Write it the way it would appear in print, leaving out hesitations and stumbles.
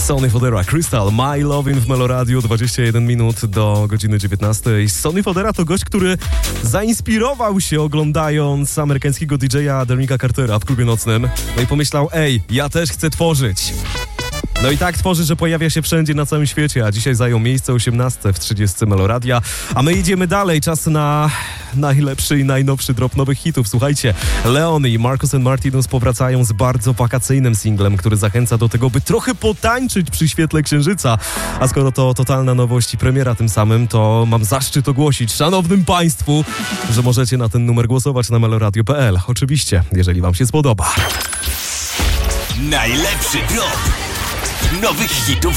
Sonny Fodera, Crystal, My Lovin' w Meloradiu, 21 minut do godziny 19. Sonny Fodera to gość, który zainspirował się oglądając amerykańskiego DJ-a Derricka Cartera w klubie nocnym. No i pomyślał, ja też chcę tworzyć. No i tak tworzy, że pojawia się wszędzie na całym świecie, a dzisiaj zajął miejsce 18 w 30 Meloradia. A my idziemy dalej, czas na najlepszy i najnowszy drop nowych hitów. Słuchajcie, Leon i Marcus & Martinus powracają z bardzo wakacyjnym singlem, który zachęca do tego, by trochę potańczyć przy świetle księżyca. A skoro to totalna nowość i premiera tym samym, to mam zaszczyt ogłosić szanownym państwu, że możecie na ten numer głosować na meloradio.pl. Oczywiście, jeżeli wam się spodoba. Najlepszy drop nowych hitów